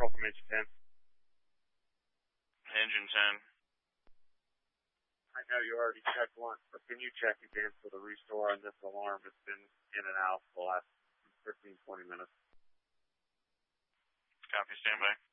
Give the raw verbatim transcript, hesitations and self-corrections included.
control from engine ten. Engine ten. I know you already checked once, but can you check again for the restore on this alarm? It's been in and out for the last fifteen, twenty minutes. Copy, standby.